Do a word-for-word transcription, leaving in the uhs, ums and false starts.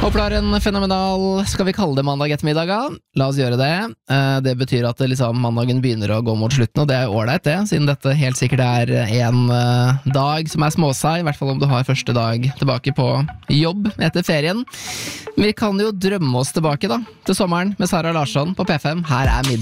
Håper du har en fenomenal, skal vi kalle det mandag ettermiddag? La oss gjøre det. Det betyr at det liksom, mandagen begynner å gå mot slutten, og det er ålreit det, siden dette helt sikkert er en dag som er småseg, i hvert fall om du har første dag tilbake på jobb etter ferien. Vi kan jo drømme oss tilbake da, til sommeren med Sara Larsson på P fem. Her er middag.